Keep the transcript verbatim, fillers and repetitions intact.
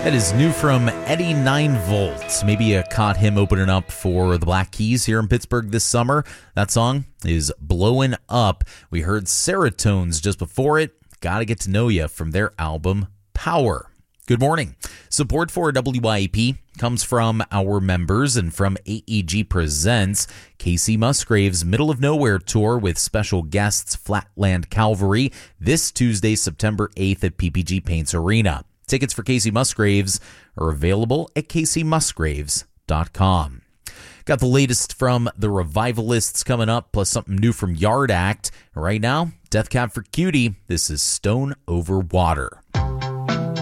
That is new from Eddie nine volt. Maybe you caught him opening up for the Black Keys here in Pittsburgh this summer. That song is Blowin' Up. We heard Serotones just before it. Gotta Get to Know Ya from their album Power. Good morning. Support for W Y A P comes from our members and from A E G Presents Casey Musgraves' Middle of Nowhere tour with special guests Flatland Calvary this Tuesday, September eighth at P P G Paints Arena. Tickets for Casey Musgraves are available at casey musgraves dot com. Got the latest from the Revivalists coming up, plus something new from Yard Act. Right now, Death Cab for Cutie. This is Stone Over Water.